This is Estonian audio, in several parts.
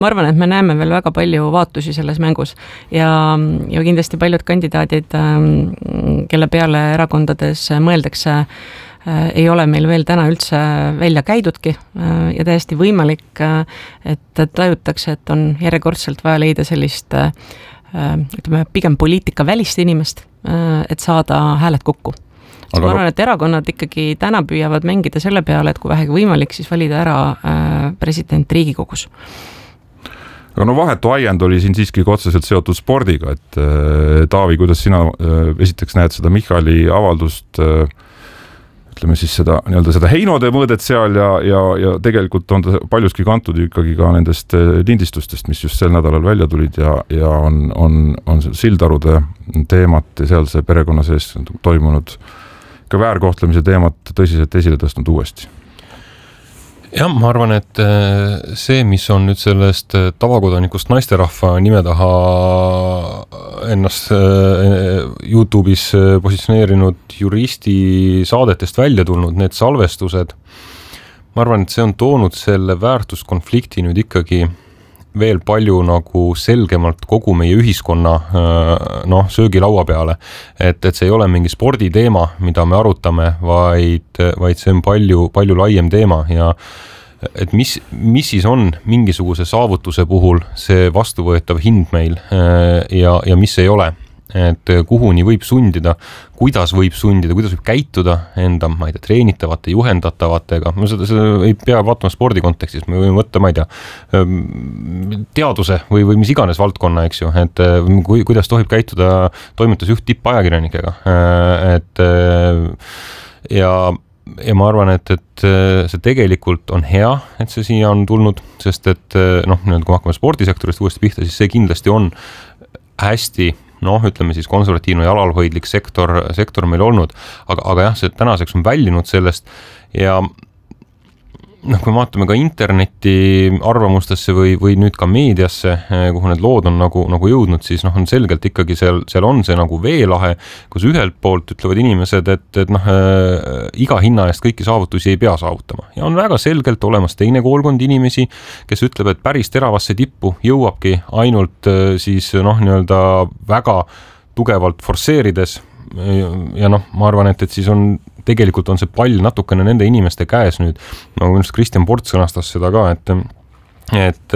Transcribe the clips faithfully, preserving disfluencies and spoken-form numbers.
ma arvan, et me näeme veel väga palju vaatusi selles mängus ja, ja kindlasti paljud kandidaadid, kelle peale erakondades mõeldakse, ei ole meil veel täna üldse välja käidudki ja täiesti võimalik, et tajutakse, et on järjekordselt vaja leida sellist ütleme, pigem poliitika välist inimest, et saada hääled kokku. Aga ma arvan, et erakonnad ikkagi täna püüavad mängida selle peale, et kui vähegi võimalik, siis valida ära president Riigikogus. Aga no vahetu ajend oli siin siiski otseselt seotud spordiga, et Taavi, kuidas sina esiteks näed seda Michali avaldust, ütleme siis seda, nii-öelda seda heinode mõõdet seal ja, ja, ja tegelikult on ta paljuski kantud ikkagi ka nendest lindistustest, mis just sel nädalal välja tulid ja, ja on, on, on Sildarude teemat ja seal see perekonna sees toimunud ka väärkohtlemise teemat tõsiselt esile tõstnud uuesti. Jah, ma arvan, et see, mis on nüüd sellest tavakodanikust naisterahva nime taha ennast YouTube'is positsioneerinud juristi saadetest välja tulnud, need salvestused, ma arvan, et see on toonud selle väärtuskonflikti nüüd ikkagi veel palju nagu selgemalt kogu meie ühiskonna noh, söögilaua peale. Et, et see ei ole mingi sporditeema, mida me arutame, vaid, vaid see on palju, palju laiem teema ja et mis, mis siis on mingisuguse saavutuse puhul see vastuvõetav hind meil ja, ja mis ei ole. Et kuhuni võib sundida, kuidas võib sundida, kuidas võib käituda enda, ma ei tea, treenitavate, juhendatavatega. Ma seda, seda ei pea vaatama spordi kontekstis, me võime võtta, ma ei tea, teaduse või, või mis iganes valdkonna, eks ju, et kui, kuidas tohib käituda toimetusjuht tippajakirjanikega. Et ja, ja ma arvan, et, et see tegelikult on hea, et see siia on tulnud, sest et noh, kui me hakkame spordisektorist uuesti pihta, siis see kindlasti on hästi noh, ütleme siis konservatiivne ja alalhoidlik sektor, sektor meil olnud, aga, aga jah, see tänaseks on väljunud sellest ja noh, kui vaatame ka interneti arvamustesse või, või nüüd ka meediasse, kuhu need lood on nagu, nagu jõudnud, siis noh, on selgelt ikkagi seal, seal on see nagu veelahe, kus ühelt poolt ütlevad inimesed, et, et noh, iga hinna eest kõiki saavutusi ei pea saavutama. Ja on väga selgelt olemas teine koolkond inimesi, kes ütleb, et päris teravasse tippu jõuabki ainult siis noh, nii-öelda väga tugevalt forsseerides ja noh, ma arvan, et, et siis on tegelikult on see pall natukene nende inimeste käes nüüd, nagu minust Kristjan Port sõnastas seda ka, et et,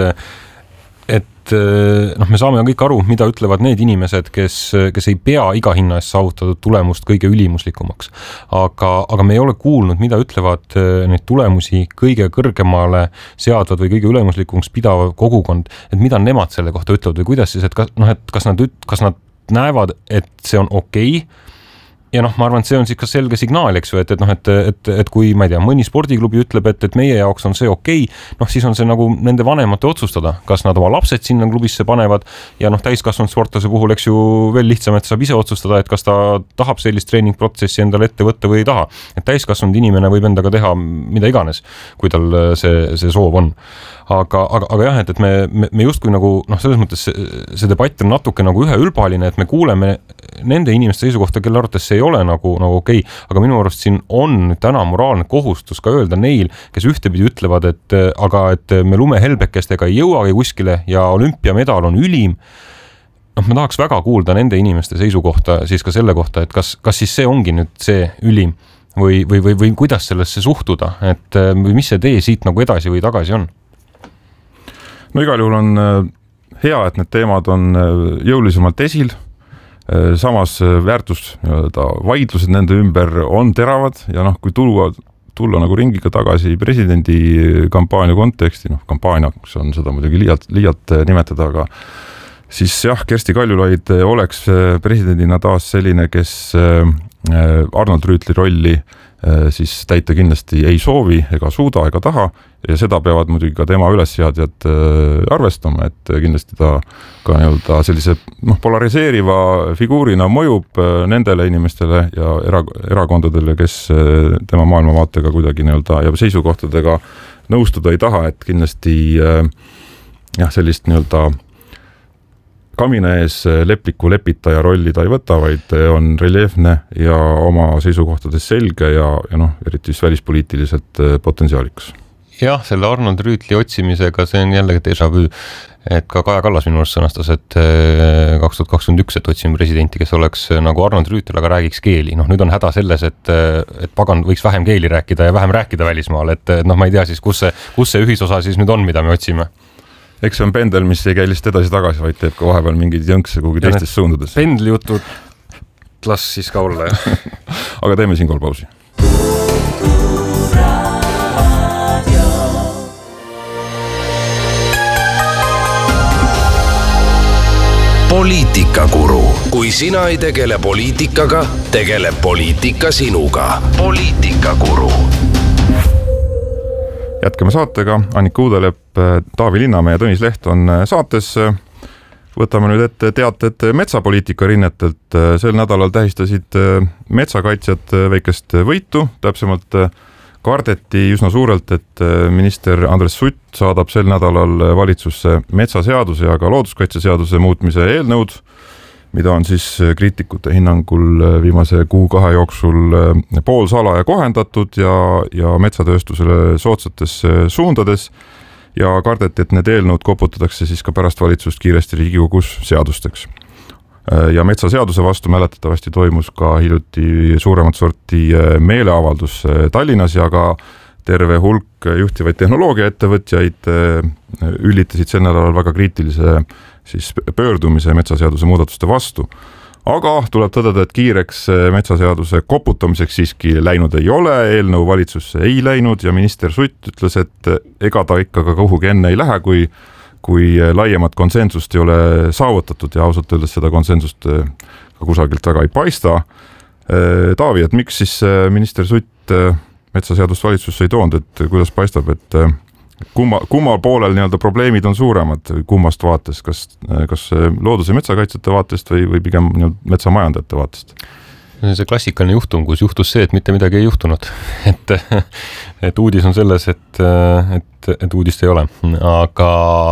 et noh, me saame kõik aru, mida ütlevad need inimesed, kes, kes ei pea iga hinna eest saavutatud tulemust kõige ülimuslikumaks. Aga, aga me ei ole kuulnud, mida ütlevad neid tulemusi kõige kõrgemale seadvad või kõige ülemuslikumaks pidav kogukond, et mida nemad selle kohta ütlevad või kuidas siis, et kas, noh, et kas nad, kas nad näevad, et see on okei, ja noh, ma arvan, et see on siis ka selge signaal, eks ju, et, et noh, et, et, et kui, ma ei tea, mõni spordiklubi ütleb, et, et meie jaoks on see okei, noh, siis on see nagu nende vanemate otsustada, kas nad oma lapsed sinna klubisse panevad ja noh, täiskasvanud sportlase puhul, eks ju, veel lihtsam, et saab ise otsustada, et kas ta tahab sellist treeningprotsessi endale ette võtta või ei taha. Et täiskasvanud inimene võib endaga teha mida iganes, kui tal see, see soov on. Aga, aga, aga jah, et, et me, me, me justkui nagu, noh, selles mõttes see, see debatt on natuke nagu üheülbaline, et me kuuleme nende inimeste seisukohta, kelle arvates see ei ole nagu, nagu okei, aga minu arust siin on täna moraalne kohustus ka öelda neil, kes ühtepidi ütlevad, et aga et me lumehelbekestega ei jõuagi kuskile ja olümpiamedal on ülim. Noh, ma tahaks väga kuulda nende inimeste seisukohta siis ka selle kohta, et kas, kas siis see ongi nüüd see ülim või, või, või, või kuidas sellesse suhtuda, et või mis see tee siit nagu edasi või tagasi on? No igal juhul on hea, et need teemad on jõulisemalt esil, samas väärtus, vaidlused nende ümber on teravad ja noh, kui tulla, tulla nagu ringiga tagasi presidendi kampaania konteksti, noh kampaaniaks on seda muidugi liialt, liialt nimetada, aga siis jah, Kersti Kaljulaid oleks presidendina taas selline, kes Arnold Rüütli rolli siis täita kindlasti ei soovi ega suuda ega taha ja seda peavad muidugi ka tema ülesseadjad arvestama, et kindlasti ta ka nii-öelda sellise noh, polariseeriva figuurina mõjub nendele inimestele ja era, erakondadele, kes tema maailmavaatega kuidagi nii-öelda ja seisukohtadega nõustuda ei taha, et kindlasti jah, sellist nii-öelda kamina ees lepliku lepitaja rolli ta ei võta, vaid on reljeefne ja oma seisukohtades selge ja, ja noh, eriti välispoliitiliselt potentsiaalikas. jah, selle Arnold Rüütli otsimisega, see on jällegi déjà vu, et ka Kaja Kallas minu arust sõnastas, et kaks tuhat kakskümmend üks, et otsime presidenti, kes oleks nagu Arnold Rüütel, aga räägiks keeli. Noh, nüüd on häda selles, et, et pagan võiks vähem keeli rääkida ja vähem rääkida välismaal, et noh, ma ei tea siis, kus see, kus see ühisosa siis nüüd on, mida me otsime. Eks see on pendel, mis ei käi lihtsalt edasi-tagasi, vaid teeb ka vahepeal mingeid jõnkse kuhugi teistes suundades. Pendlijutud las siis ka olla. Aga teeme siinkohal pausi. Poliitikakuru. Kui sina ei tegele poliitikaga, tegeleb poliitika sinuga. Poliitikakuru. Jätkame saatega. Annika Uudelepp, Taavi Linnamäe ja Tõnis Leht on saates. Võtame nüüd ette teated metsapoliitika rinnetelt. Sel nädalal tähistasid metsakaitsjad väikest võitu. Täpsemalt kardeti üsna suurelt, et minister Andres Sutt saadab sel nädalal valitsusse metsaseaduse ja ka looduskaitseseaduse muutmise eelnõud, mida on siis kriitikute hinnangul viimase kuu kahe jooksul poolsala ja kohendatud ja, ja metsatööstusele soodsates suundades. Ja kardeti, et need eelnõud koputatakse siis ka pärast valitsust kiiresti Riigikogus seadusteks. Ja metsaseaduse vastu mäletatavasti toimus ka hiljuti suuremat sorti meeleavaldus Tallinnas ja ka terve hulk juhtivaid tehnoloogiaettevõtjaid ülitasid sel nädalal väga kriitilise siis pöördumise metsaseaduse muudatuste vastu. Aga tuleb tõdeda, et kiireks metsaseaduse koputamiseks siiski läinud ei ole, eelnõu valitsusse ei läinud ja minister Sutt ütles, et ega ta ikka ka kuhugi enne ei lähe, kui kui laiemat konsensust ei ole saavutatud ja ausalt öeldes seda konsensust ka kusagilt väga ei paista. Taavi, et miks siis minister Sutt metsaseadust valitsusse ei toonud, et kuidas paistab, et kumma, kumma poolel nii-öelda probleemid on suuremad kummast vaatest, kas, kas looduse metsakaitsjate vaatest või, või pigem metsamajandajate vaatest? See klassikaline juhtum, kus juhtus see, et mitte midagi ei juhtunud. Et, et uudis on selles, et, et, et uudist ei ole, aga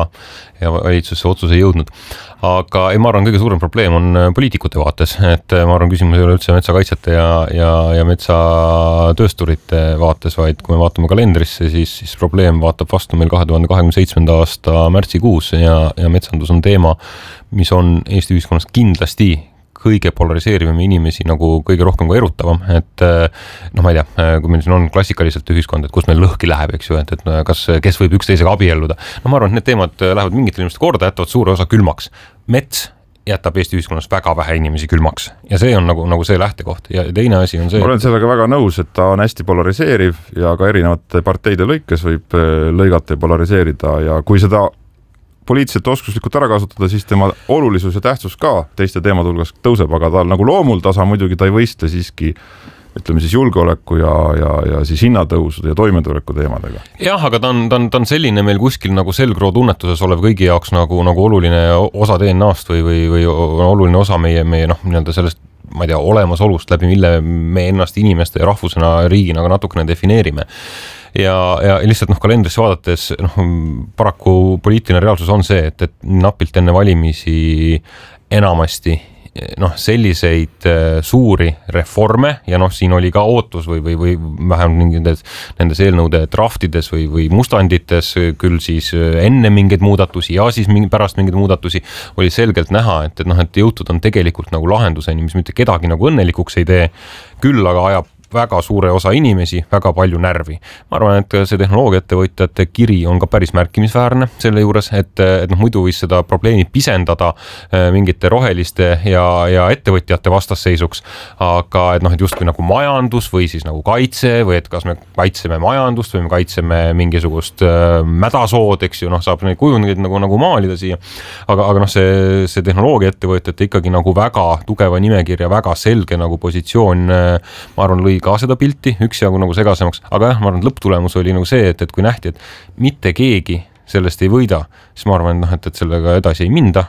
ja valitsusse otsus ei jõudnud. Aga ei, ma arvan, kõige suurem probleem on poliitikute vaates, et ma arvan, küsimus ei ole üldse metsakaitsjate ja, ja, ja metsatöösturite vaates, vaid kui me vaatame kalendrisse, siis, siis probleem vaatab vastu meil kahe tuhande kahekümne seitsmenda aasta märtsikuus ja, ja metsandus on teema, mis on Eesti ühiskonnas kindlasti kõige polariseerivam inimesi nagu kõige rohkem kui erutavam, et noh, ma ei tea, kui meil siin on klassikaliselt ühiskond, et kus meil lõhki läheb, eks ju, et, et kas, kes võib üksteisega abielluda. No ma arvan, et need teemad lähevad mingite inimeste korda, jätavad suure osa külmaks. Mets jätab Eesti ühiskonnas väga vähe inimesi külmaks ja see on nagu, nagu see lähtekoht ja teine asi on see. Ma olen sellega väga nõus, et ta on hästi polariseeriv ja ka erinevate parteide lõikes võib lõigata ja polariseerida ja kui seda poliitiliselt oskuslikult ära kasutada, siis tema olulisus ja tähtsus ka teiste teemade hulgas tõuseb, aga ta nagu loomul tasa muidugi ta ei võistle siiski ütleme siis julgeoleku ja, ja, ja siis hinnatõusude ja toimetuleku teemadega. Jah, aga ta on, ta on, ta on selline meil kuskil nagu selgroo tunnetuses olev kõigi jaoks nagu, nagu oluline osa D N A-st või, või, või oluline osa meie, meie noh, nii-öelda sellest, ma ei tea, olemasolust läbi, mille me ennast inimeste ja rahvusena riigina aga natukene defineerime. Ja, ja lihtsalt noh, kalendrisse vaadates noh, paraku poliitiline reaalsus on see, et, et napilt enne valimisi enamasti noh, selliseid suuri reforme ja noh, siin oli ka ootus või, või, või vähemalt nendes, nendes eelnõude draftides või, või mustandites küll siis enne mingeid muudatusi ja siis mingi, pärast mingeid muudatusi oli selgelt näha, et, et noh, et jõutud on tegelikult nagu lahenduseni, mis mitte kedagi nagu õnnelikuks ei tee, küll aga ajab väga suure osa inimesi, väga palju närvi. Ma arvan, et see tehnoloogiaettevõtjate kiri on ka päris märkimisväärne selle juures, et, et noh, muidu võis seda probleemi pisendada mingite roheliste ja, ja ettevõtjate vastasseisuks, aga et noh, et justkui nagu majandus või siis nagu kaitse või et kas me kaitseme majandust või me kaitseme mingisugust mädasood, eks ju, noh, saab neid kujundeid nagu, nagu maalida siia, aga, aga noh, see, see tehnoloogiaettevõtjate ikkagi nagu väga tugeva nimekirja, väga selge nagu positsioon, ma arvan, lõi ka seda pilti, üksjagu nagu segasemaks, aga jah, ma arvan, et lõpptulemus oli nagu see, et, et kui nähti, et mitte keegi sellest ei võida, siis ma arvan, et, noh, et, et sellega edasi ei minda,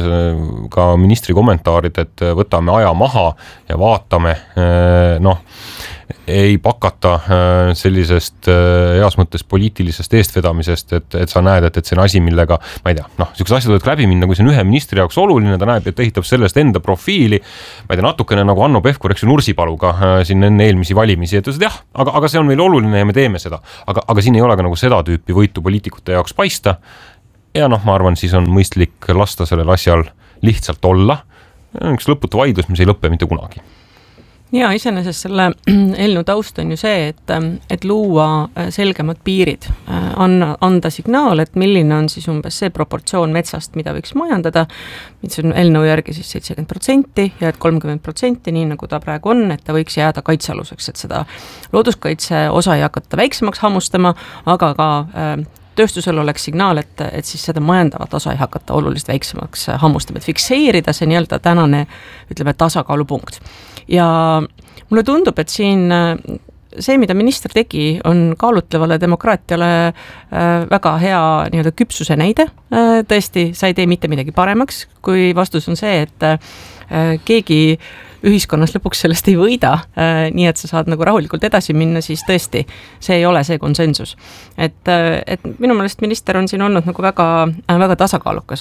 ka ministri kommentaarid, et võtame aja maha ja vaatame, noh, ei pakata sellisest heas mõttes poliitilisest eestvedamisest, et, et sa näed, et, et see on asi, millega, ma ei tea, noh, niisugused asjad võivad läbi minna, kui see on ühe ministri jaoks oluline, ta näeb, et ehitab sellest enda profiili, ma ei tea, natukene nagu Hanno Pevkur, eks ju, Nursipaluga siin enne eelmisi valimisi, et jah, aga, aga see on meil oluline ja me teeme seda, aga, aga siin ei ole ka nagu seda tüüpi võitu poliitikute jaoks paista ja noh, ma arvan, siis on mõistlik lasta sellel asjal lihtsalt olla, üks lõputu vaidlus, mis ei lõppe mitte kunagi. Ja iseenesest selle eelnõu taust on ju see, et, et luua selgemad piirid, anda, anda signaal, et milline on siis umbes see proportsioon metsast, mida võiks majandada, mis on eelnõu järgi siis seitsekümmend protsenti ja et kolmkümmend protsenti, nii nagu ta praegu on, et ta võiks jääda kaitsealuseks, et seda looduskaitse osa ei hakata väiksemaks hammustama, aga ka tööstusel oleks signaal, et, et siis seda majandavat osa ei hakata oluliselt väiksemaks hammustama, et fikseerida see nii-öelda tänane, ütleme, tasakaalupunkt. Ja mulle tundub, et siin see, mida minister tegi, on kaalutlevale demokraatiale väga hea nii-öelda küpsuse näide. Tõesti, sa ei tee mitte midagi paremaks, kui vastus on see, et keegi ühiskonnas lõpuks sellest ei võida, nii et sa saad nagu rahulikult edasi minna, siis tõesti, see ei ole see konsensus. Et, et minu meelest minister on siin olnud nagu väga, väga tasakaalukas.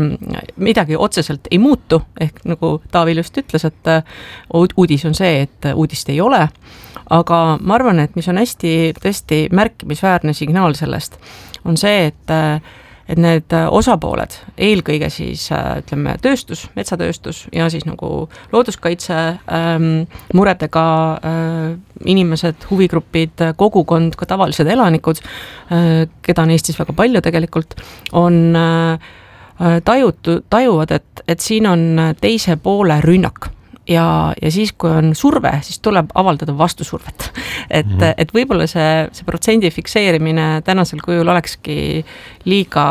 Midagi otseselt ei muutu, ehk nagu Taavi just ütles, et uudis on see, et uudist ei ole, aga ma arvan, et mis on hästi tõesti märkimisväärne signaal sellest, on see, et et need osapooled, eelkõige siis ütleme tööstus, metsatööstus ja siis nagu looduskaitse ähm, muredega äh, inimesed, huvigrupid, kogukond, ka tavalised elanikud, äh, keda on Eestis väga palju tegelikult, on äh, tajutu, tajuvad, et, et siin on teise poole rünnak. Ja, ja siis, kui on surve, siis tuleb avaldada vastusurvet. Et, mm-hmm. et võib-olla see, see protsendi fikseerimine tänasel kujul olekski liiga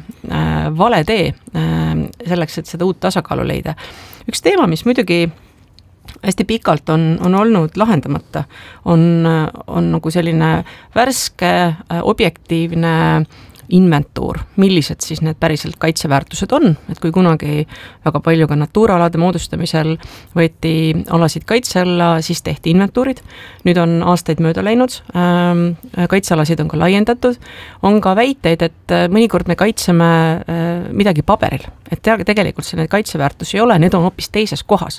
äh, vale tee äh, selleks, et seda uut tasakaalu leida. Üks teema, mis muidugi hästi pikalt on, on olnud lahendamata, on, on nagu selline värske, objektiivne inventuur, millised siis need päriselt kaitseväärtused on, et kui kunagi väga palju ka natuuralade moodustamisel võeti alasid kaitse alla, siis tehti inventuurid, nüüd on aastaid mööda läinud, kaitsealasid on ka laiendatud, on ka väiteid, et mõnikord me kaitseme midagi paberil, et tegelikult see need kaitseväärtus ei ole, need on hoopis teises kohas.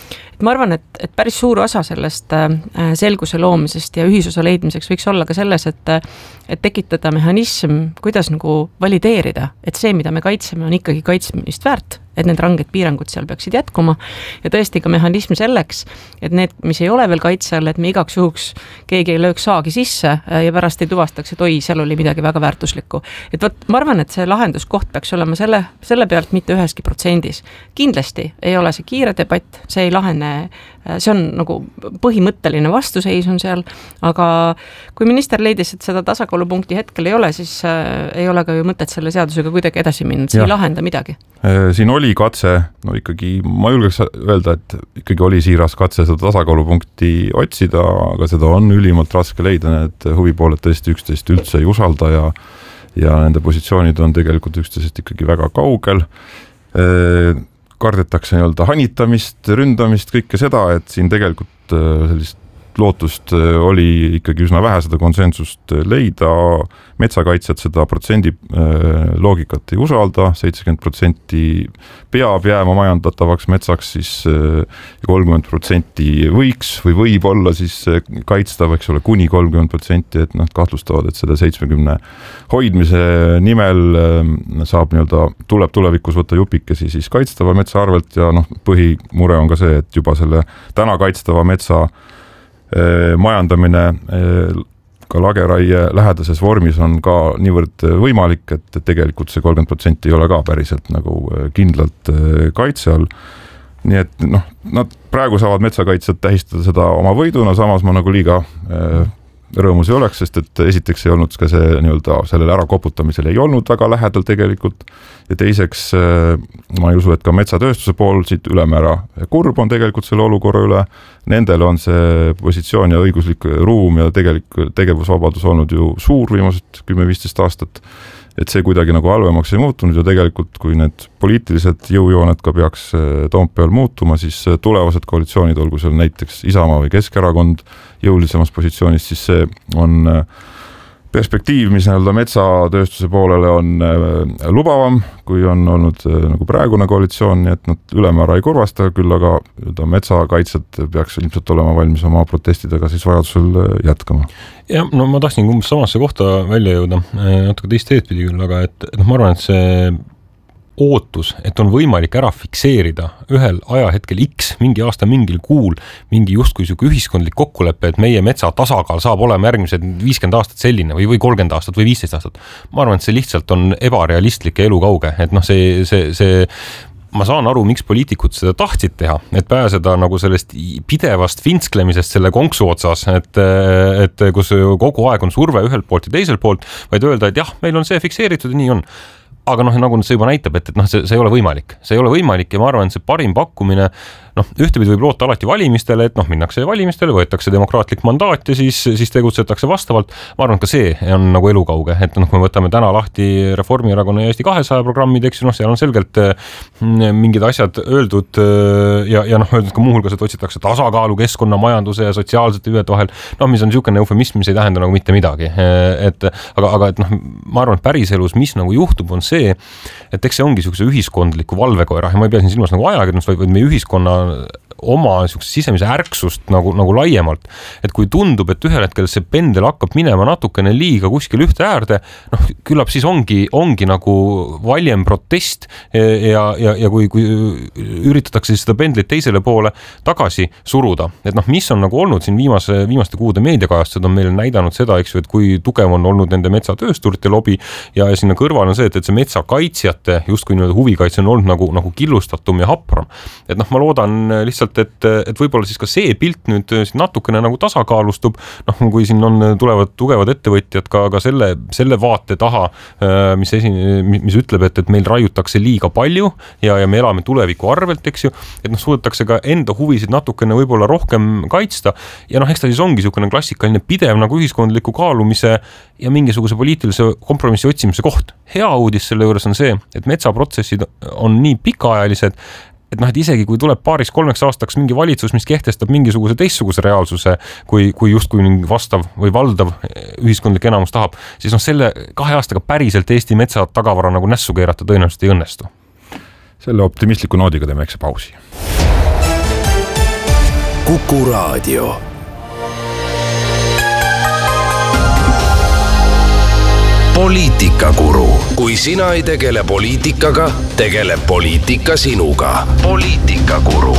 Ma arvan, et, et päris suur osa sellest selguse loomisest ja ühisosa leidmiseks võiks olla ka selles, et, et tekitada mehhanism, kuidas nagu valideerida, et see, mida me kaitseme, on ikkagi kaitsmist väärt, et need ranged piirangud seal peaksid jätkuma ja tõesti ka mehhanism selleks, et need, mis ei ole veel kaitse all, et me igaks juhuks keegi ei lööks saagi sisse ja pärast ei tuvastaks, et oi, seal oli midagi väga väärtuslikku. Et võt, ma arvan, et see lahenduskoht peaks olema selle, selle pealt mitte üheski protsendis. Kindlasti ei ole see kiire debatt, see ei lahene, see on nagu põhimõtteline vastuseis on seal, aga kui minister leidis, et seda tasakaalupunkti hetkel ei ole, siis ei ole ka ju mõtet selle seadusega kuidagi edasi minna, see ja. Ei lahenda midagi. Siin oli katse, no ikkagi ma julgeks öelda, et ikkagi oli siiras katse seda tasakaalupunkti otsida, aga seda on ülimalt raske leida, need huvipooled tõesti üksteist üldse ei usalda ja, ja nende positsioonid on tegelikult üksteisest ikkagi väga kaugel. Kardetakse nii-öelda hanitamist, ründamist, kõike seda, et siin tegelikult sellist lootust oli ikkagi üsna vähe seda konsensust leida, metsakaitsjad seda protsendi loogikat ei usalda, seitsekümmend protsenti peab jääma majandatavaks metsaks, siis kolmkümmend protsenti võiks või võib olla siis kaitstav, eks ole, kuni kolmkümmend protsenti, et nad kahtlustavad, et seda seitsmekümne hoidmise nimel saab nii-öelda, tuleb tulevikus võtta jupikesi siis kaitstava metsa arvelt ja noh, põhimure on ka see, et juba selle täna kaitstava metsa majandamine ka lageraie lähedases vormis on ka niivõrd võimalik, et tegelikult see kolmkümmend protsenti ei ole ka päriselt nagu kindlalt kaitse all. Nii et noh, nad praegu saavad metsakaitsjad tähistada seda oma võiduna, samas ma nagu liiga rõõmus ei oleks, sest et esiteks ei olnud ka see nii-öelda sellele ära koputamisel ei olnud väga lähedal tegelikult ja teiseks ma ei usu, et ka metsatööstuse pool siit ülemäära kurb on tegelikult selle olukorra üle. Nendel on see positsioon ja õiguslik ruum ja tegelikult tegevusvabadus olnud ju suur viimased kümme viisteist aastat et see kuidagi nagu halvemaks ei muutunud ja tegelikult kui need poliitilised jõujooned ka peaks Toompeal muutuma, siis tulevased koalitsioonid, olgu seal näiteks Isamaa või Keskerakond jõulisemas positsioonis, siis see on perspektiiv, mis nii-öelda metsatööstuse poolele on lubavam, kui on olnud nagu praegune koalitsioon, nii et nad ülemäära ei kurvasta, küll aga metsakaitsjad peaks ilmselt olema valmis oma protestidega siis vajadusel jätkama. Ja, no ma tahtsin umbes samasse kohta välja jõuda, natuke teist teed pidi küll, aga et, et ma arvan, et see ootus, et on võimalik ära fikseerida ühel ajahetkel X, mingi aasta, mingil kuul, mingi justkui siuke ühiskondlik kokkulepe, et meie metsa tasakaal saab olema järgmised viiskümmend aastat selline või, või kolmkümmend aastat või viisteist aastat. Ma arvan, et see lihtsalt on ebarealistlik ja elukauge, et noh, see, see, see ma saan aru, miks poliitikud seda tahtsid teha, et pääseda nagu sellest pidevast finsklemisest selle konksu otsas, et, et kus kogu aeg on surve ühelt poolt ja teiselt poolt, vaid öelda, et jah, meil on see fikseeritud ja nii on. Aga noh, nagu see juba näitab, et, et noh, see, see ei ole võimalik. See ei ole võimalik ja ma arvan, et see parim pakkumine, noh, ühtepidi võib loota alati valimistele, et noh, minnakse valimistele, võetakse demokraatlik mandaat ja siis, siis tegutsetakse vastavalt. Ma arvan, et ka see on nagu elukauge, et noh, kui me võtame täna lahti Reformierakonna ja Eesti kahesaja programmid, eks ju, noh, seal on selgelt mingid asjad öeldud ja, ja noh, öeldud ka muuhulgas, et otsitakse tasakaalu keskkonna, majanduse ja sotsiaalsete hüvede vahel, noh, mis on niisugune eufemism, mis ei tähenda nagu mitte midagi. Et, aga, aga et noh, ma arvan, et päriselus, mis nagu juhtub, on see, et eks see ongi niisuguse ühiskondliku valvekoera ja ma ei pea siin silmas nagu ajakirjandus, vaid meie ühiskonna oma sisemise ärksust nagu, nagu laiemalt. Et kui tundub, et ühel hetkel see pendel hakkab minema natukene liiga kuskil ühte äärde, noh, küllap siis ongi, ongi nagu valjem protest ja, ja, ja kui, kui üritatakse siis seda pendlit teisele poole tagasi suruda. Et noh, mis on nagu olnud siin viimase, viimaste kuude meediakajastused on meile näidanud seda, eks ju, et kui tugev on olnud nende metsatöösturite lobi ja sinna kõrval on see, et, et see metsakaitsjate justkui huvikaitse on olnud nagu, nagu killustatum ja hapram. Et noh, ma loodan lihtsalt et, et võib-olla siis ka see pilt nüüd natukene nagu tasakaalustub, noh, kui siin on tulevad tugevad ettevõtjad ka, ka selle, selle vaate taha, mis, esi, mis ütleb, et, et meil raiutakse liiga palju ja, ja me elame tuleviku arvelt, eks ju, et noh, suudetakse ka enda huvisid natukene võib-olla rohkem kaitsta ja noh, eks ta siis ongi niisugune klassikaline pidev nagu ühiskondliku kaalumise ja mingisuguse poliitilise kompromissi otsimise koht. Hea uudis selle juures on see, et metsaprotsessid on nii pikaajalised, et noh, et isegi kui tuleb paaris kolmeks aastaks mingi valitsus, mis kehtestab mingisuguse teistsuguse reaalsuse, kui, kui justkui vastav või valdav ühiskondlik enamus tahab, siis noh, selle kahe aastaga päriselt Eesti metsa tagavara nagu nässu keerata tõenäoliselt ei õnnestu. Selle optimistliku noodiga teeme eks pausi. Kuku Raadio. Poliitikakuru. Kui sina ei tegele poliitikaga, tegeleb poliitika sinuga. Poliitikakuru.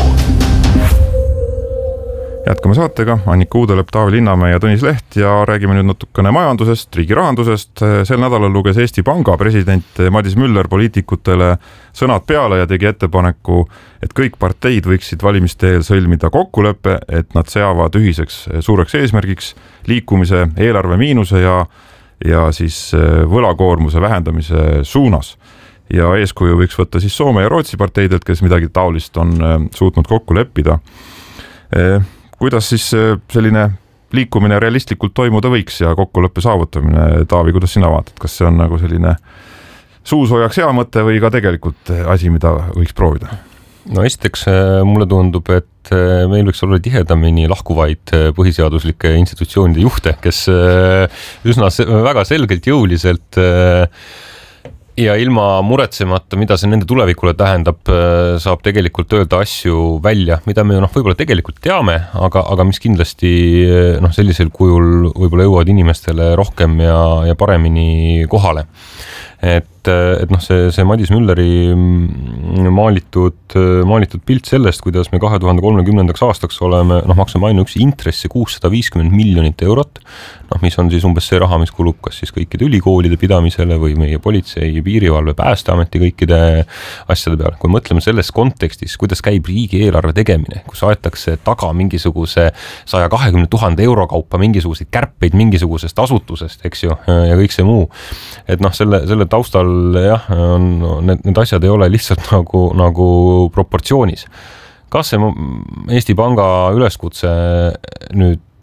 Jätkame saatega, Annika Uudelöp, Taavi Linnamäe ja Tõnis Leht ja räägime nüüd natukene majandusest, riigi rahandusest. Sel nädalal luges Eesti Panga president Madis Müller poliitikutele sõnad peale ja tegi ettepaneku, et kõik parteid võiksid valimiste eel sõlmida kokkuleppe, et nad seavad ühiseks suureks eesmärgiks liikumise eelarve miinuse ja ja siis võlakoormuse vähendamise suunas. Ja eeskuju võiks võtta siis Soome ja Rootsi parteidelt, kes midagi taolist on suutnud kokku leppida. Kuidas siis selline liikumine realistlikult toimuda võiks ja kokkuleppe saavutamine? Taavi, kuidas sina vaatad? Kas see on nagu selline suusoojaks hea mõte või ka tegelikult asi, mida võiks proovida? No esiteks mulle tundub, et meil võiks olla tihedamini lahkuvaid põhiseaduslike institutsioonide juhte, kes üsna väga selgelt jõuliselt ja ilma muretsemata, mida see nende tulevikule tähendab, saab tegelikult öelda asju välja, mida me noh, võib-olla tegelikult teame, aga, aga mis kindlasti noh, sellisel kujul võib-olla jõuavad inimestele rohkem ja, ja paremini kohale. Et, et noh, see, see Madis Mülleri maalitud, maalitud pilt sellest, kuidas me kahe tuhande kolmekümnendaks aastaks oleme, noh, maksame ainuüksi intressi kuussada viiskümmend miljonit eurot, noh, mis on siis umbes see raha, mis kulub kas siis kõikide ülikoolide pidamisele või meie politsei, piirivalve, päästeameti kõikide asjade peale. Kui mõtleme selles kontekstis, kuidas käib riigi eelarve tegemine, kus aetakse taga mingisuguse saja kahekümne tuhande euro kaupa mingisuguseid kärpeid mingisugusest asutusest, eks ju, ja kõik see muu. Et noh, selle, selle taustal jah, on, need, need asjad ei ole lihtsalt nagu, nagu proportsioonis. Kas see Eesti Panga üleskutse nüüd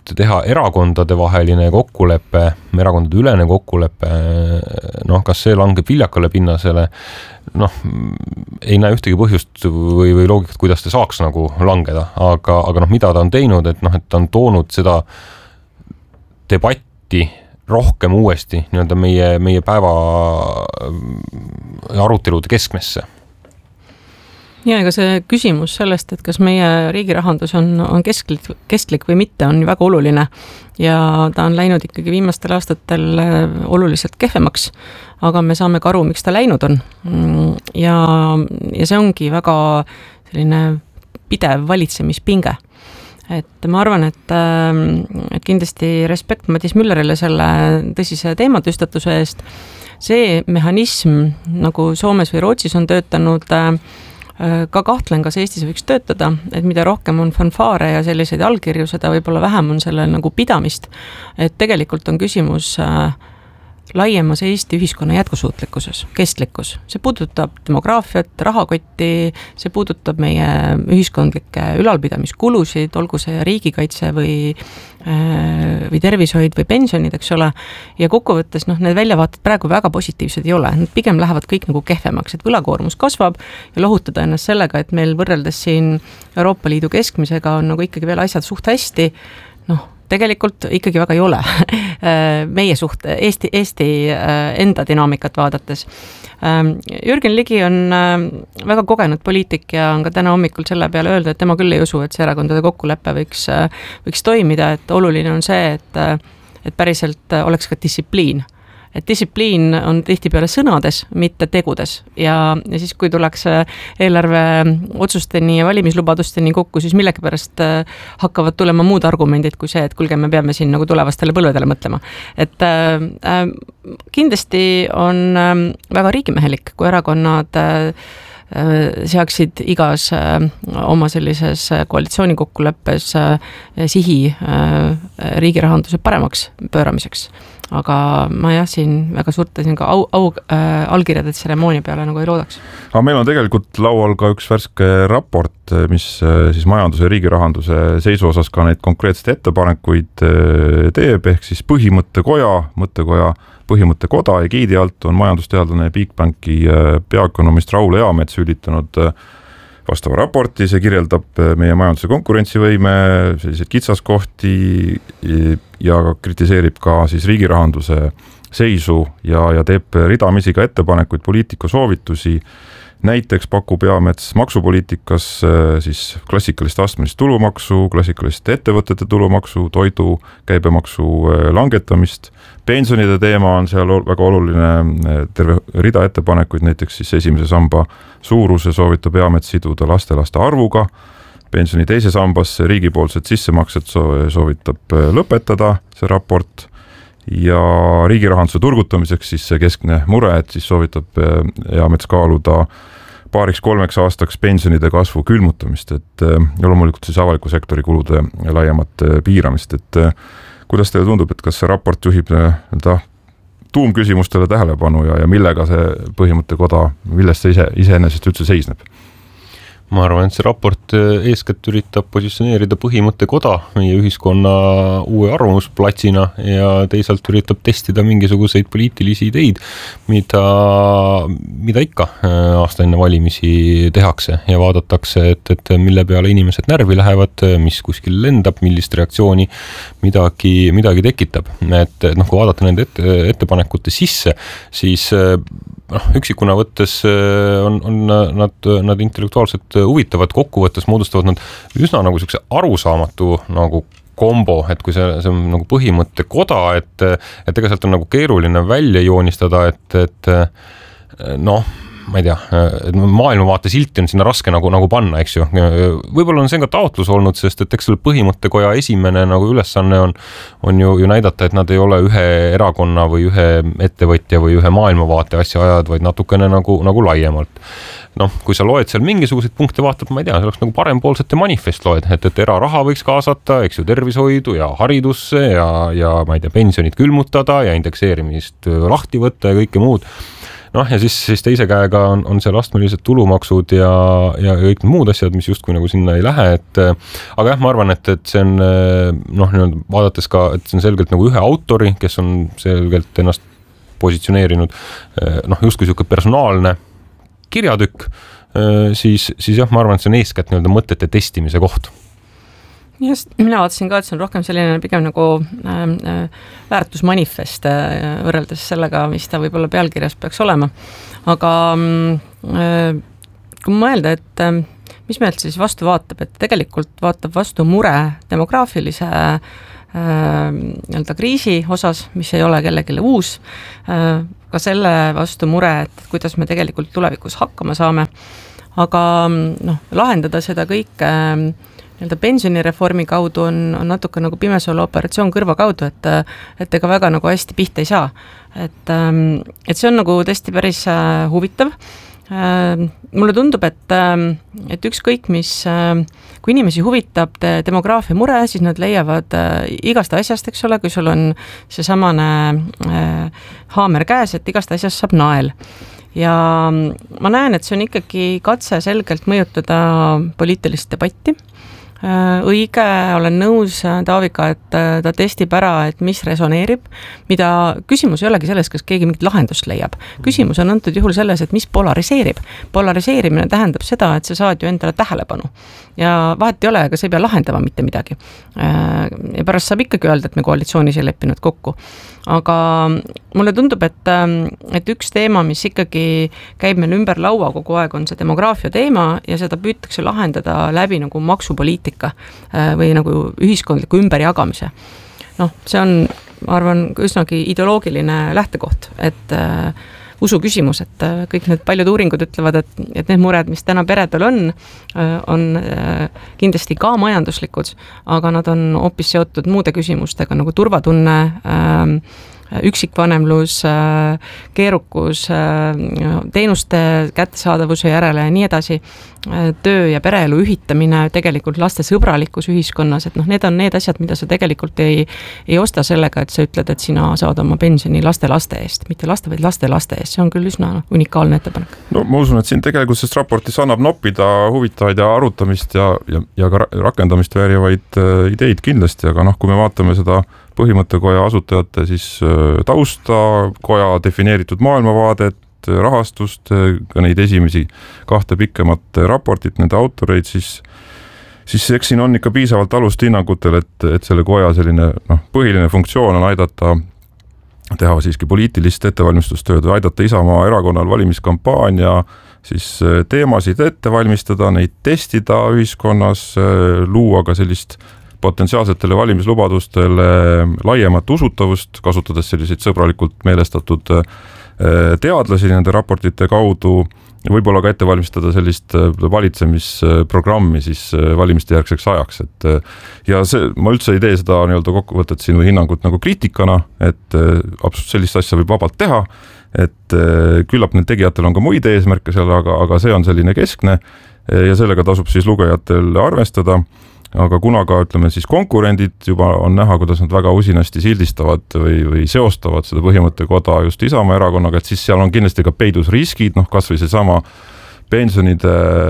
teha erakondade vaheline kokkulepe, erakondade ülene kokkulepe, noh, kas see langeb viljakale pinnasele, noh, ei näe ühtegi põhjust või, või loogikat, kuidas ta saaks nagu langeda, aga, aga noh, mida ta on teinud, et noh, et ta on toonud seda debatti rohkem uuesti nii-öelda meie, meie päeva arutelude keskmesse. Ja ega see küsimus sellest, et kas meie riigi rahandus on, on kesklik, kestlik või mitte, on väga oluline ja ta on läinud ikkagi viimastel aastatel oluliselt kehvemaks, aga me saame ka aru, miks ta läinud on. Ja, ja see ongi väga selline pidev valitsemispinge. Et ma arvan, et, et kindlasti respekt Madis Müllerile selle tõsise teematüstatuse eest. See mehhanism, nagu Soomes või Rootsis on töötanud, ka kahtlen, kas Eestis võiks töötada, et mida rohkem on fanfaare ja selliseid allkirju, seda võib-olla vähem on selle nagu pidamist. Et tegelikult on küsimus laiemas Eesti ühiskonna jätkusuutlikkuses, kestlikkus. See puudutab demograafiat, rahakotti, see puudutab meie ühiskondlikke ülalpidamiskulusid, olgu see riigikaitse või, või tervishoid või pensionid, eks ole. Ja kokkuvõttes noh, need väljavaated praegu väga positiivsed ei ole. Need pigem lähevad kõik nagu kehvemaks, et võlakoormus kasvab ja lohutada ennast sellega, et meil võrreldes siin Euroopa Liidu keskmisega on nagu ikkagi veel asjad suht hästi, noh, tegelikult ikkagi väga ei ole meie suht, Eesti, Eesti enda dünaamikat vaadates. Jürgen Ligi on väga kogenud poliitik ja on ka täna hommikul selle peale öelda, et tema küll ei usu, et see erakondade kokkulepe võiks, võiks toimida, et oluline on see, et, et päriselt oleks ka distsipliin. Et distsipliin on tihtipeale sõnades, mitte tegudes ja, ja siis, kui tuleks eelarve otsusteni ja valimislubadusteni kokku, siis millegipärast hakkavad tulema muud argumendid kui see, et kulge, me peame siin nagu tulevastele põlvedele mõtlema. Et äh, kindlasti on äh, väga riigimehelik, kui erakonnad äh, seaksid igas äh, oma sellises koalitsiooni kokkuleppes äh, sihi äh, riigi rahanduse paremaks pööramiseks. Aga ma jah, siin väga suurte siin ka au, au äh, allkirjade tseremoonia peale nagu ei loodaks. Aga meil on tegelikult laual ka üks värske raport, mis siis majanduse ja riigi rahanduse seisu osas ka neid konkreetseid ettepanekuid teeb, ehk siis põhimõttekoja, mõttekoja, põhimõttekoda egiidi alt on majandusteadlane Bigbanki peaökonomist Raul Eamets üritanud vastava raporti, see kirjeldab meie majanduse konkurentsivõime, selliseid kitsaskohti ja kritiseerib ka siis riigi rahanduse seisu ja, ja teeb ridamisi ka ettepanekuid, poliitika soovitusi. Näiteks pakub Eamets maksupoliitikas siis klassikalist astmelist tulumaksu, klassikalist ettevõtete tulumaksu, toidu käibemaksu langetamist. Pensionide teema on seal väga oluline, terve rida ettepanekuid, näiteks siis esimese samba suuruse soovitab Eamets siduda lastelaste arvuga. Pensioni teise sambasse riigipoolsed sissemaksed soovitab lõpetada see raport ja riigi rahanduse turgutamiseks siis see keskne mure, et siis soovitab Eamets kaaluda paariks kolmeks aastaks pensionide kasvu külmutamist, et ja loomulikult siis avaliku sektori kulude laiemat piiramist, et kuidas teile tundub, et kas see raport juhib ta, tuumküsimustele tähelepanu ja, ja millega see põhimõttekoda, millest see ise, iseenesest üldse seisneb? Ma arvan, et see raport eeskätt üritab positsioneerida põhimõttekoda meie ühiskonna uue arvamusplatsina ja teisalt üritab testida mingisuguseid poliitilisi ideid, mida, mida ikka aasta enne valimisi tehakse ja vaadatakse, et, et mille peale inimesed närvi lähevad, mis kuskil lendab, millist reaktsiooni midagi, midagi tekitab. Et noh, kui vaadata nende ette, ettepanekute sisse, siis noh, üksikuna võttes on, on nad, nad intellektuaalselt huvitavad, kokkuvõttes moodustavad nad üsna nagu selline arusaamatu nagu kombo, et kui see, see on nagu põhimõttekoda, et, et ega sealt on nagu keeruline välja joonistada, et, et noh, ma ei tea, et maailmavaate silti on sinna raske nagu, nagu panna, eks ju. Võib-olla on see ka taotlus olnud, sest et eks selle põhimõttekoja esimene nagu ülesanne on, on ju, ju näidata, et nad ei ole ühe erakonna või ühe ettevõtja või ühe maailmavaate asja ajad, vaid natukene nagu, nagu laiemalt. Noh, kui sa loed seal mingisuguseid punkte, vaatad, ma ei tea, see oleks nagu parempoolsete manifest loed, et, et eraraha võiks kaasata, eks ju, tervishoidu ja haridusse ja, ja ma ei tea, pensionid külmutada ja indekseerimist lahti võtta ja kõike muud. noh, ja siis, siis teise käega on, on seal astmelised tulumaksud ja, ja kõik muud asjad, mis justkui nagu sinna ei lähe, et aga jah, ma arvan, et, et see on noh, vaadates ka, et see on selgelt nagu ühe autori, kes on selgelt ennast positsioneerinud noh, justkui siuke personaalne kirjatükk, siis, siis jah, ma arvan, et see on eeskätt nii-öelda mõtete testimise koht. Just, mina vaatasin ka, et see on rohkem selline pigem nagu äh, väärtusmanifest äh, võrreldes sellega, mis ta võib-olla pealkirjas peaks olema. Aga äh, kui mõelda, et äh, mis meilt siis vastu vaatab, et tegelikult vaatab vastu mure demograafilise äh, nii-öelda kriisi osas, mis ei ole kellelegi uus, äh, ka selle vastu mure, et kuidas me tegelikult tulevikus hakkama saame, aga noh, lahendada seda kõike äh, nii-öelda pensionireformi kaudu on, on natuke nagu pimesoole operatsioon kõrva kaudu, et, et ega väga nagu hästi pihta ei saa. Et, et see on nagu tõesti päris huvitav. Mulle tundub, et, et ükskõik mis, kui inimesi huvitab de, demograafia mure, siis nad leiavad igast asjast, eks ole, kui sul on see samane haamer käes, et igast asjast saab nael. Ja ma näen, et see on ikkagi katse selgelt mõjutada poliitilist debatti. Õige, olen nõus Taaviga, et ta testib ära, et mis resoneerib, mida küsimus ei olegi selles, kas keegi mingit lahendust leiab. Küsimus on antud juhul selles, et mis polariseerib. Polariseerimine tähendab seda, et sa saad ju endale tähelepanu. Ja vahet ei ole, aga sa ei pea lahendama mitte midagi. Ja pärast saab ikkagi öelda, et me koalitsioonis ei leppinud kokku. Aga mulle tundub, et, et üks teema, mis ikkagi käib meil ümber laua kogu aeg, on see demograafia teema ja seda püütakse lahendada läbi nagu maksupoliitika või nagu ühiskondliku ümberjagamise. Noh, see on, ma arvan, üsnagi ideoloogiline lähtekoht, et äh, usu küsimus, et äh, kõik need paljud uuringud ütlevad, et, et need mured, mis täna peredel on, äh, on äh, kindlasti ka majanduslikud, aga nad on hoopis seotud muude küsimustega, nagu turvatunne, äh, üksikvanemlus, keerukus, teenuste kättesaadavuse järele ja nii edasi, töö ja pereelu ühitamine, tegelikult laste sõbralikkus ühiskonnas, et noh, need on need asjad, mida sa tegelikult ei, ei osta sellega, et sa ütled, et sina saad oma pensioni laste laste eest, mitte laste, vaid laste laste eest, see on küll üsna unikaalne ettepanek. No ma usun, et siin tegelikult sest raportis annab noppida huvitavaid ja arutamist ja, ja, ja ka rakendamist väärivaid ideid kindlasti, aga noh, kui me vaatame seda põhimõttekoja asutajate siis tausta, koja defineeritud maailmavaadet, rahastust, ka neid esimesi kahte pikemat raportit, nende autoreid, siis, siis eks siin on ikka piisavalt alust hinnangutel, et, et selle koja selline noh, põhiline funktsioon on aidata teha siiski poliitilist ettevalmistustööd, aidata Isamaa erakonnal valimiskampaania siis teemasid ette valmistada, neid testida ühiskonnas, luua ka sellist potentsiaalsetele valimislubadustele laiemat usutavust, kasutades selliseid sõbralikult meelestatud teadlasi nende raportite kaudu, võib-olla ka ette valmistada sellist valitsemisprogrammi siis valimiste järgseks ajaks. Et, ja see, ma üldse ei tee seda nii-öelda kokkuvõtet sinu hinnangut nagu kriitikana, et absoluutselt sellist asja võib vabalt teha, et küllap need tegijatel on ka muid eesmärke seal, aga, aga see on selline keskne ja sellega tasub siis lugejatel arvestada. Aga kuna ka, ütleme siis konkurendid juba on näha, kuidas nad väga usinasti sildistavad või, või seostavad seda põhimõttekoda just Isamaa erakonnaga, et siis seal on kindlasti ka peidus riskid, noh kas või see sama pensionide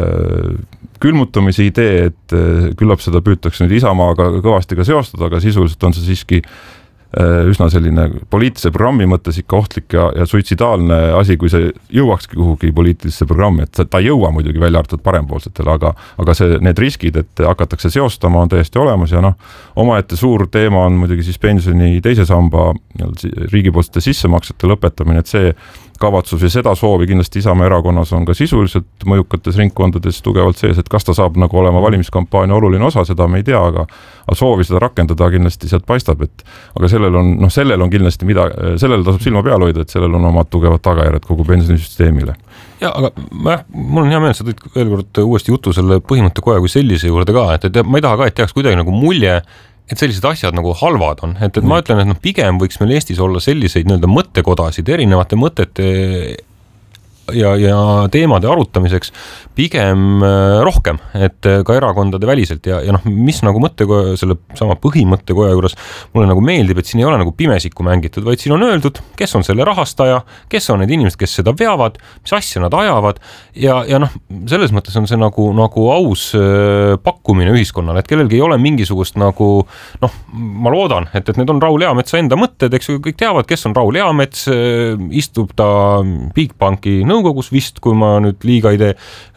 külmutamise idee, et küllap seda püütakse nüüd Isamaaga kõvasti ka seostada, aga sisuliselt on see siiski üsna selline poliitilise programmi mõttes ikka ohtlik ja, ja suitsidaalne asi, kui see jõuakski kuhugi poliitilisse programmi, et ta ei jõua muidugi välja arvatud parempoolsetele, aga, aga see, need riskid, et hakatakse seostama, on täiesti olemas ja noh, omaette suur teema on muidugi siis pensioni teise samba riigipoolsete sissemaksete lõpetamine, et see kavatsus ja seda soovi kindlasti Isamaa erakonnas on ka sisuliselt mõjukates ringkondades tugevalt sees, et kas ta saab nagu olema valimiskampaania oluline osa, seda me ei tea, aga, aga soovi seda rakendada kindlasti sealt paistab, et aga sellel on, noh, sellel on kindlasti mida, sellel tasub silma peal hoida, et sellel on omad tugevad tagajärjed kogu pensionisüsteemile. Ja, aga ma, mul on hea meel, sa tõid veel kord uuesti jutu selle põhimõttekoja kui sellise juurde ka, et, et ma ei taha ka, et tehaks kuidagi nagu mulje, et sellised asjad nagu halvad on, et, et ma ütlen, et noh, pigem võiks meil Eestis olla selliseid nii-öelda mõttekodasid erinevate mõtete ja, ja teemade arutamiseks pigem rohkem, et ka erakondade väliselt ja, ja noh, mis nagu mõttekoja, selle sama põhimõttekoja juures mulle nagu meeldib, et siin ei ole nagu pimesikku mängitud, vaid siin on öeldud, kes on selle rahastaja, kes on need inimesed, kes seda veavad, mis asja nad ajavad ja, ja noh, selles mõttes on see nagu, nagu aus pakkumine ühiskonnale, et kellelgi ei ole mingisugust nagu, noh, ma loodan, et, et need on Raul Eametsa enda mõtted, eks kõik teavad, kes on Raul Eamets, istub ta Bigbanki nõukogus vist, kui ma nüüd liiga ei tee,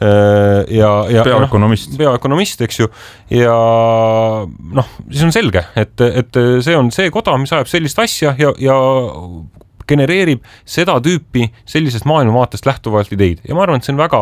ja, ja peaökonomist, no, peaökonomist, eks ju, ja noh, siis on selge, et, et see on see koda, mis ajab sellist asja ja, ja genereerib seda tüüpi sellisest maailmavaatest lähtuvalt ideid ja ma arvan, et see on väga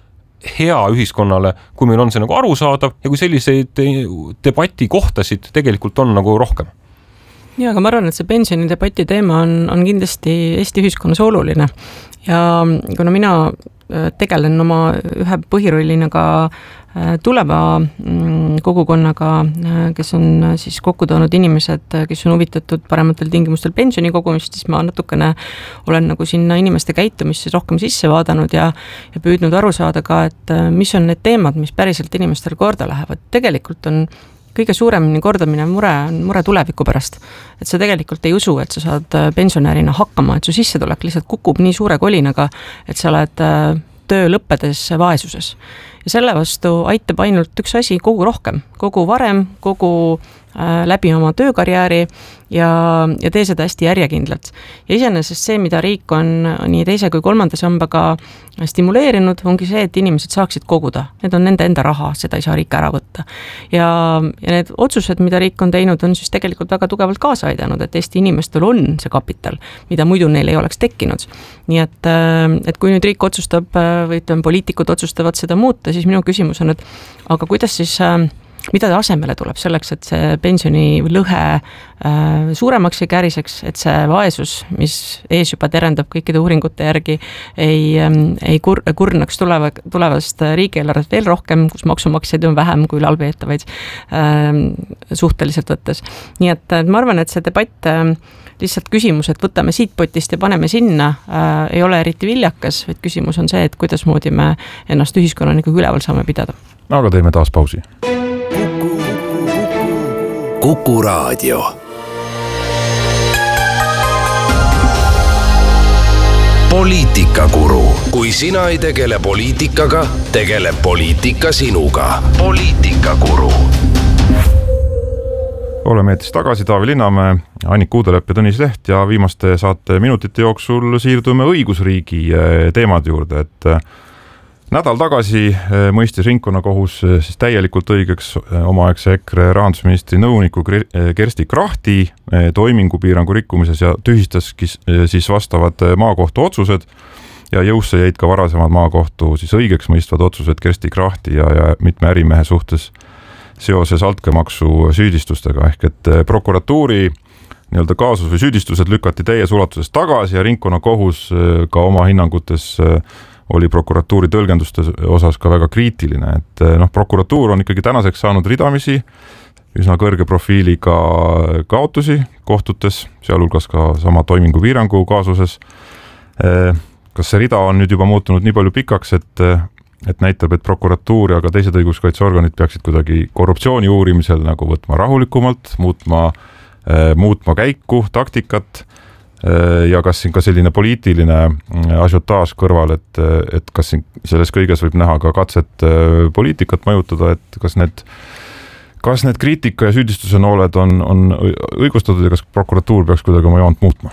hea ühiskonnale, kui meil on see nagu arusaadav ja kui selliseid debati kohtasid tegelikult on nagu rohkem. Ja, aga ma arvan, et see pensionidebati teema on, on kindlasti Eesti ühiskonnas oluline ja kuna mina tegelen oma ühe põhirollina ka tuleva kogukonnaga, kes on siis kokku toonud inimesed, kes on huvitatud parematel tingimustel pensioni kogumist, siis ma natukene olen nagu sinna inimeste käitumisse rohkem sisse vaadanud ja, ja püüdnud aru saada ka, et mis on need teemad, mis päriselt inimestel korda lähevad. Tegelikult on kõige suuremini kordamine mure on mure tuleviku pärast. Et sa tegelikult ei usu, et sa saad pensionärina hakkama, et su sissetulek lihtsalt kukub nii suure kolinaga, et sa oled töö lõppedes vaesuses. Ja selle vastu aitab ainult üks asi, kogu rohkem, kogu varem, kogu äh, läbi oma töökarjääri ja, ja tee seda hästi järjekindlalt. Ja iseenesest see, mida riik on nii teise kui kolmanda sambaga stimuleerinud, ongi see, et inimesed saaksid koguda. Need on nende enda raha, seda ei saa riik ära võtta. Ja, ja need otsused, mida riik on teinud, on siis tegelikult väga tugevalt kaasa aidanud, et Eesti inimestel on see kapital, mida muidu neil ei oleks tekkinud. Nii et, et kui nüüd riik otsustab või ütleme, poliitikud otsustavad seda muuta, siis minu küsimus on, et aga kuidas siis, mida asemele tuleb selleks, et see pensioni lõhe suuremaks ei käriseks, et see vaesus, mis ees juba terendab kõikide uuringute järgi, ei, ei kur, kurnaks tuleva, tulevast riigieelarvet veel rohkem, kus maksumaksjaid on vähem kui lalveetavaid suhteliselt võttes. Nii et ma arvan, et see debatt lihtsalt küsimus, et võtame siit potist ja paneme sinna, äh, ei ole eriti viljakas, vaid küsimus on see, et kuidas moodi me ennast ühiskonnana ikkagi üleval saame pidada. Aga teeme taas pausi. Kuku Raadio. Poliitikakuru. Kui sina ei tegele poliitikaga, tegele poliitika sinuga. Poliitikakuru. Oleme eetris tagasi, Taavi Linnamäe, Annika Uudelepp ja Tõnis Leht ja viimaste saate minutite jooksul siirdume õigusriigi teemad juurde, et nädal tagasi mõistis ringkonnakohus siis täielikult õigeks omaaegse EKRE rahandusministri nõuniku Kersti Krahti toimingupiirangu rikkumises ja tühistaski siis vastavad maakohtu otsused ja jõusse jäid ka varasemad maakohtu siis õigeks mõistvad otsused Kersti Krahti ja, ja mitme ärimehe suhtes seoses altkäemaksu süüdistustega, ehk et prokuratuuri nii-öelda kaasus või süüdistused lükati täies ulatuses tagasi ja ringkonnakohus ka oma hinnangutes oli prokuratuuri tõlgenduste osas ka väga kriitiline, et noh, prokuratuur on ikkagi tänaseks saanud ridamisi üsna kõrge profiiliga kaotusi kohtutes, sealhulgas ka sama toimingupiirangu kaasuses. Kas see rida on nüüd juba muutunud nii palju pikaks, et et näitab, et prokuratuur ja ka teised õiguskaitseorganid peaksid kuidagi korruptsiooni uurimisel nagu võtma rahulikumalt, muutma, muutma käiku, taktikat ja kas siin ka selline poliitiline asiotaaž kõrval, et, et kas siin selles kõiges võib näha ka katset poliitikat mõjutada, et kas need, kas need kriitika ja süüdistuse nooled on, on õigustatud ja kas prokuratuur peaks kuidagi oma joont muutma?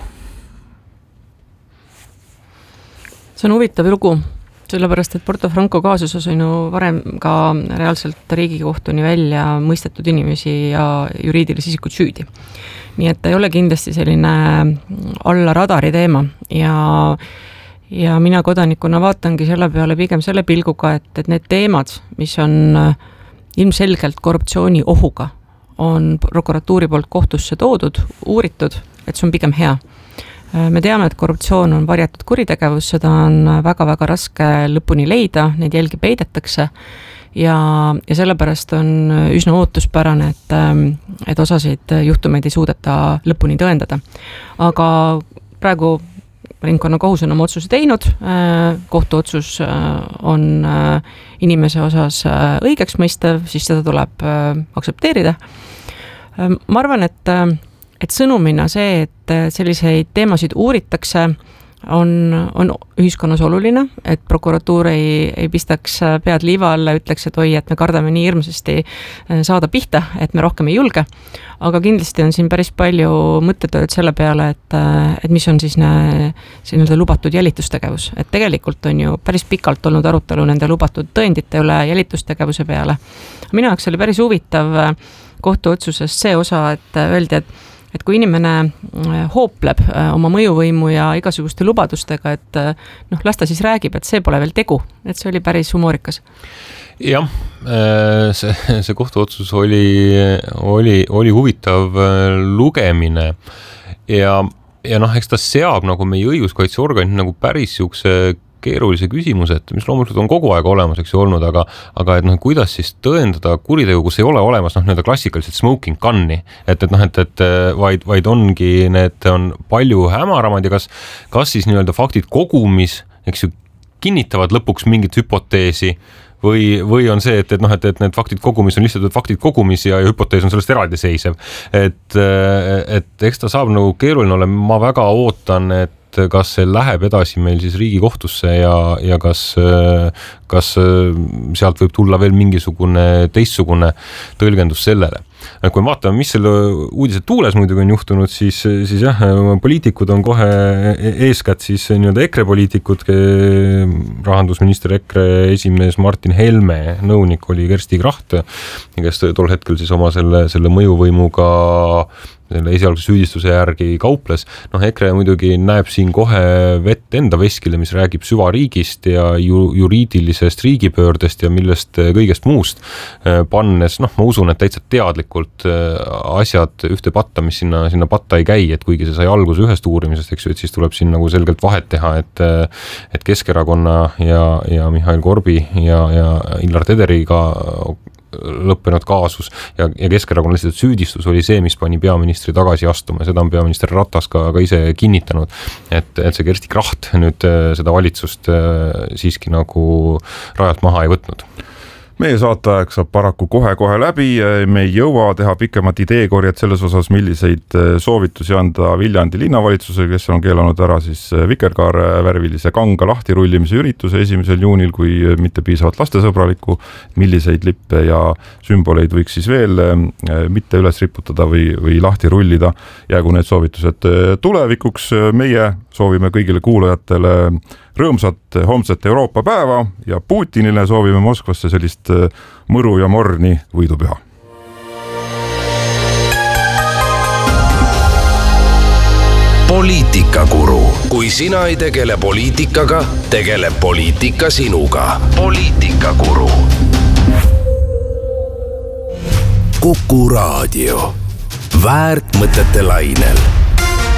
See on huvitav lugu. Sellepärast, et Porto Franco kaasuses on ju varem ka reaalselt riigikohtuni välja mõistetud inimesi ja juriidilisi isikud süüdi. Nii et ei ole kindlasti selline alla radari teema ja, ja mina kodanikuna vaatangi selle peale pigem selle pilguga, et, et need teemad, mis on ilmselgelt korruptsiooni ohuga, on prokuratuuri poolt kohtusse toodud, uuritud, et see on pigem hea. Me teame, et korruptsioon on varjatud kuritegevus, seda on väga-väga raske lõpuni leida, neid jälgi peidetakse ja, ja sellepärast on üsna ootuspärane, et, et osasid juhtumeid ei suudeta lõpuni tõendada. Aga praegu ringkonnakohus on oma otsuse teinud, kohtuotsus on inimese osas õigeks mõistev, siis seda tuleb aktsepteerida. Ma arvan, et, et sõnumina see, et selliseid teemasid uuritakse, on, on ühiskonnas oluline, et prokuratuur ei, ei pistaks pead liiva alla, ütleks, et oi, et me kardame nii hirmsasti saada pihta, et me rohkem ei julge. Aga kindlasti on siin päris palju mõttetööd selle peale, et, et mis on siis ne, see lubatud jälitustegevus. Et tegelikult on ju päris pikalt olnud arutelu nende lubatud tõendite üle jälitustegevuse peale. Minu jaoks oli päris huvitav kohtuotsusest see osa, et öeldi, et et kui inimene hoopleb oma mõjuvõimu ja igasuguste lubadustega, et noh, las ta siis räägib, et see pole veel tegu, et see oli päris humoorikas. Jah, see, see kohtuotsus oli, oli, oli huvitav lugemine ja, ja noh, eks ta seab nagu meie õiguskaitseorganid nagu päris siukse keerulise küsimused, mis loomulikult on kogu aeg olemas, eks ju olnud, aga, aga et noh, kuidas siis tõendada kuritegu, kus ei ole olemas noh, nii-öelda klassikaliselt smoking gun'i, et, et noh, et, et vaid, vaid ongi, need on palju hämaramad ja kas, kas siis nii-öelda faktid kogumis, eks ju, kinnitavad lõpuks mingit hüpoteesi või, või on see, et, et noh, et, et need faktid kogumis on lihtsalt faktid kogumis ja, ja hüpotees on sellest eraldiseisev. Et, et eks ta saab nagu keeruline ole, ma väga ootan, et kas see läheb edasi meil siis Riigikohtusse ja, ja kas, kas sealt võib tulla veel mingisugune teistsugune tõlgendus sellele. Kui me vaatame, mis selle uudise tuules muidugi on juhtunud, siis, siis jah, poliitikud on kohe eeskätt siis nii-öelda EKRE poliitikud, rahandusminister EKRE esimees Martin Helme, nõunik oli Kersti Kracht, kes tol hetkel siis oma selle, selle mõjuvõimuga selle esialgse süüdistuse järgi kauples. Noh, EKRE muidugi näeb siin kohe vett enda veskile, mis räägib süvariigist ja ju, juriidilisest riigipöördest ja millest kõigest muust pannes. Noh, ma usun, et täitsa teadlikult asjad ühte patta, mis sinna, sinna patta ei käi, et kuigi see sai alguse ühest uurimisest, eks ju, et siis tuleb siin nagu selgelt vahet teha, et, et Keskerakonna ja, ja Mihhail Korbi ja, ja Illar Tederiga lõppenud kaasus ja, ja Keskerakonna lihtsalt süüdistus oli see, mis pani peaministri tagasi astuma. Seda on peaminister Ratas ka, ka ise kinnitanud, et, et see Kersti Kracht nüüd seda valitsust siiski nagu rajalt maha ei võtnud. Meie saateaeg saab paraku kohe-kohe läbi, me ei jõua teha pikemat ideekorjet selles osas, milliseid soovitusi anda Viljandi linnavalitsusele, kes on keelanud ära siis vikerkaare värvilise kanga lahtirullimise ürituse esimesel juunil, kui mitte piisavalt lastesõbraliku, milliseid lippe ja sümboleid võiks siis veel mitte üles riputada või, või lahti rullida. Jäägu need soovitused tulevikuks. Meie soovime kõigile kuulajatele rõõmsat homset Euroopa päeva ja Putinile soovime Moskvasse sellist mõru ja morni võidupüha. Poliitikakuru. Kui sina ei tegele poliitikaga, tegeleb poliitika sinuga. Poliitikakuru. Kuku Raadio. Väärt mõtete lainel.